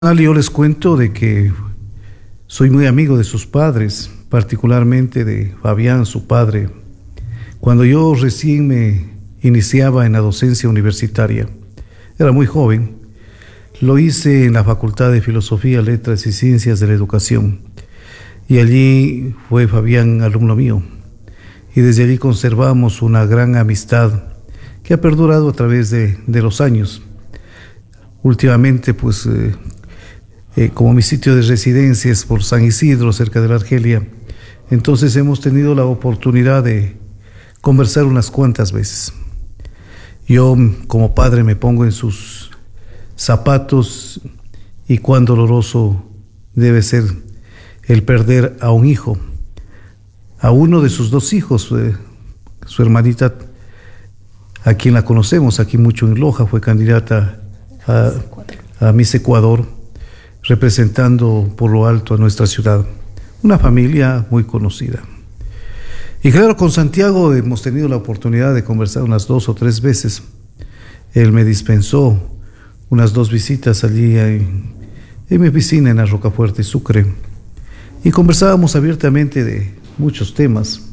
Yo les cuento de que soy muy amigo de sus padres, particularmente de Fabián, su padre. Cuando yo recién me iniciaba en la docencia universitaria, era muy joven, lo hice en la Facultad de Filosofía, Letras y Ciencias de la Educación. Y allí fue Fabián alumno mío. Y desde allí conservamos una gran amistad que ha perdurado a través de los años. Últimamente, como mi sitio de residencia es por San Isidro, cerca de la Argelia, entonces hemos tenido la oportunidad de conversar unas cuantas veces. Yo, como padre, me pongo en sus zapatos y cuán doloroso debe ser el perder a un hijo, a uno de sus dos hijos, su hermanita, a quien la conocemos aquí mucho en Loja, fue candidata a Miss Ecuador, representando por lo alto a nuestra ciudad, una familia muy conocida. Y claro, con Santiago hemos tenido la oportunidad de conversar unas 2 o 3 veces. Él me dispensó unas 2 visitas allí en mi oficina en la Rocafuerte, Sucre, y conversábamos abiertamente de muchos temas.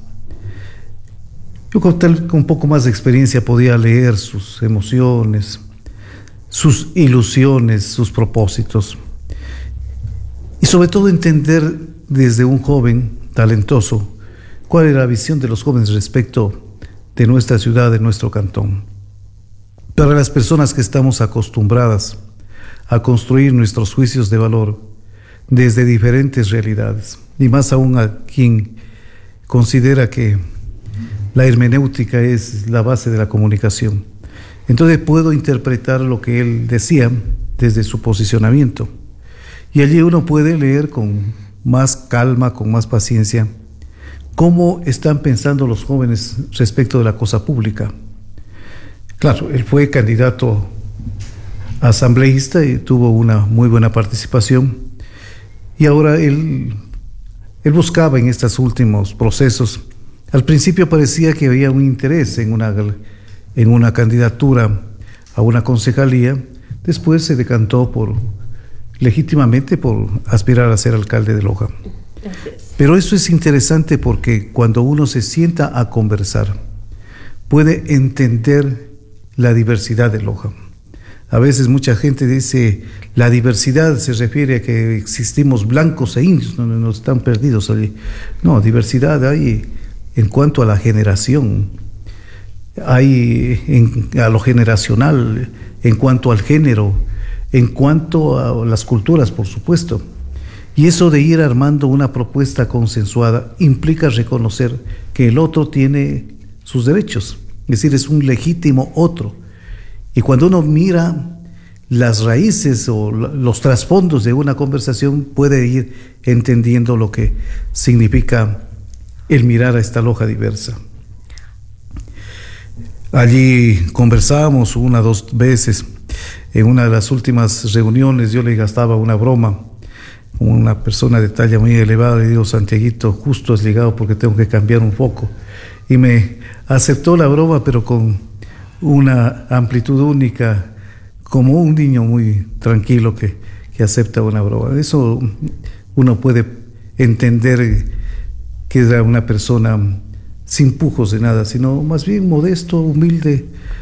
Yo con un poco más de experiencia podía leer sus emociones, sus ilusiones, sus propósitos. Y sobre todo entender desde un joven talentoso cuál era la visión de los jóvenes respecto de nuestra ciudad, de nuestro cantón. Para las personas que estamos acostumbradas a construir nuestros juicios de valor desde diferentes realidades, y más aún a quien considera que la hermenéutica es la base de la comunicación. Entonces puedo interpretar lo que él decía desde su posicionamiento. Y allí uno puede leer con más calma, con más paciencia, cómo están pensando los jóvenes respecto de la cosa pública. Claro, él fue candidato a asambleísta y tuvo una muy buena participación. Y ahora él buscaba en estos últimos procesos. Al principio parecía que había un interés en una candidatura a una concejalía. Después se decantó legítimamente por aspirar a ser alcalde de Loja. Pero eso es interesante porque cuando uno se sienta a conversar, puede entender la diversidad de Loja. A veces mucha gente dice, la diversidad se refiere a que existimos blancos e indios, no están perdidos allí. No, diversidad hay en cuanto a la generación, hay a lo generacional, en cuanto al género, en cuanto a las culturas, por supuesto. Y eso de ir armando una propuesta consensuada implica reconocer que el otro tiene sus derechos, es decir, es un legítimo otro. Y cuando uno mira las raíces o los trasfondos de una conversación, puede ir entendiendo lo que significa el mirar a esta Loja diversa. Allí conversábamos 1 o 2 veces. En una de las últimas reuniones yo le gastaba una broma, como una persona de talla muy elevada, le digo, Santiaguito, justo has llegado porque tengo que cambiar un foco. Y me aceptó la broma, pero con una amplitud única, como un niño muy tranquilo que acepta una broma. Eso uno puede entender que era una persona sin pujos de nada, sino más bien modesto, humilde,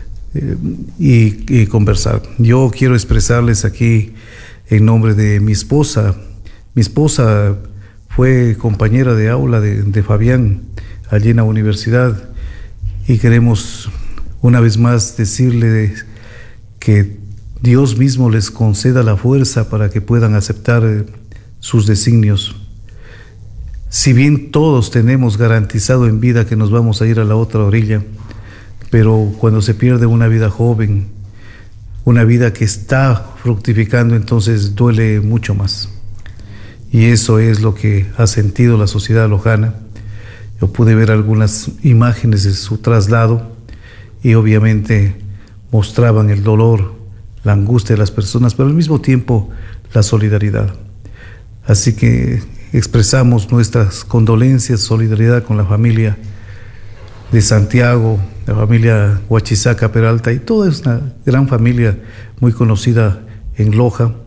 y conversar. Yo quiero expresarles aquí en nombre de mi esposa. Mi esposa fue compañera de aula de Fabián allí en la universidad, y queremos una vez más decirle que Dios mismo les conceda la fuerza para que puedan aceptar sus designios. Si bien todos tenemos garantizado en vida que nos vamos a ir a la otra orilla, pero cuando se pierde una vida joven, una vida que está fructificando, entonces duele mucho más. Y eso es lo que ha sentido la sociedad lojana. Yo pude ver algunas imágenes de su traslado y obviamente mostraban el dolor, la angustia de las personas, pero al mismo tiempo la solidaridad. Así que expresamos nuestras condolencias, solidaridad con la familia de Santiago, la familia Huachizaca Peralta, y toda es una gran familia muy conocida en Loja.